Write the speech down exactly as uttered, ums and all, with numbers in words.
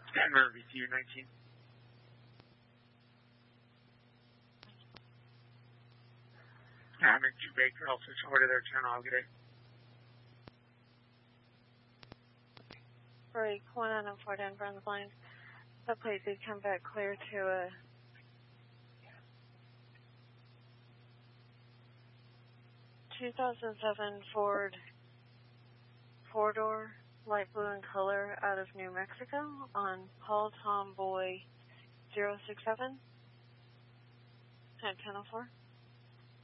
Denver, V T U nineteen. I'm in two Baker, I'll switch over to their channel, I'll get it. Break one out of four Denver on the blind. The plate did come back clear to a two thousand seven Ford four-door, light blue in color, out of New Mexico on Paul Tomboy zero six seven at ten oh four.